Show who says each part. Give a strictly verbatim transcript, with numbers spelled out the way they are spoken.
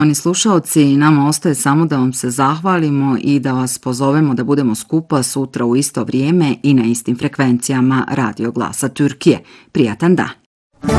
Speaker 1: Oni slušalci, nama ostaje samo da vam se zahvalimo i da vas pozovemo da budemo skupa sutra u isto vrijeme i na istim frekvencijama Radio Glasa Türkiye. Prijatan dan!